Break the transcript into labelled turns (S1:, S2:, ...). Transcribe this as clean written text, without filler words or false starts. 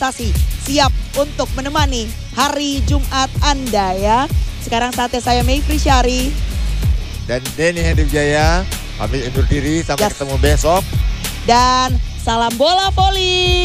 S1: organisasi siap untuk menemani hari Jumat Anda ya. Sekarang saatnya saya Mayfri Syari
S2: dan Denny Henry Wijaya pamit undur diri sampai ketemu besok.
S1: Dan salam bola voli.